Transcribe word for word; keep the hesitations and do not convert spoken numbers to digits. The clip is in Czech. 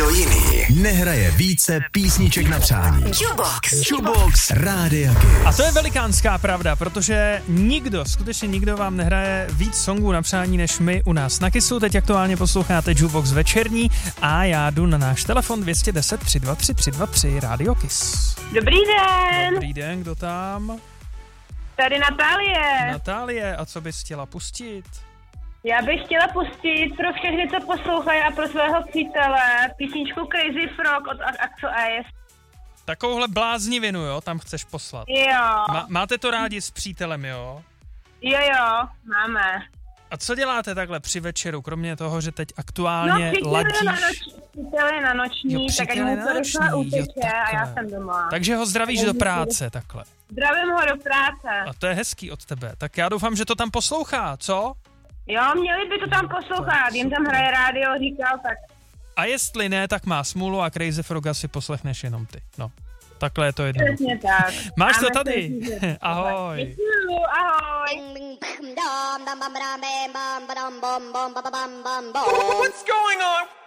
nikdo jiný nehraje více písniček na přání. Jukebox. Jukebox Rádia Kiss. A to je velikánská pravda, protože nikdo, skutečně nikdo vám nehraje víc songů na přání než my u nás na Kissu. Teď aktuálně posloucháte Jukebox večerní a já jdu na náš telefon dva jedna nula tři dva tři tři dva tři Rádio Kiss. Dobrý den. Dobrý den, kdo tam? Tady Natálie. Natálie, a co bys chtěla pustit? Já bych chtěla pustit pro všechny, co poslouchají a pro svého přítele písničku Crazy Frog od Axel Ace. Takovouhle bláznivinu, jo, tam chceš poslat. Jo. Má, máte to rádi s přítelem, jo? Jo, jo, máme. A co děláte takhle při večeru, kromě toho, že teď aktuálně no, ladíš? No, přítel je na noční, jo, tak ať mu to rychle uteče a já jsem doma. Takže ho zdravíš do práce, takhle. Zdravím ho do práce. A to je hezký od tebe. Tak já doufám, že to tam poslouchá, co? Jo, měli by to tam poslouchat, jim tam hraje rádio, říkal, tak. A jestli ne, tak má smůlu a Crazy Froga si poslechneš jenom ty. No, takhle je to jedno. Přesně tak. Máš to tady. Ahoj. Děkuju, ahoj. What's going on?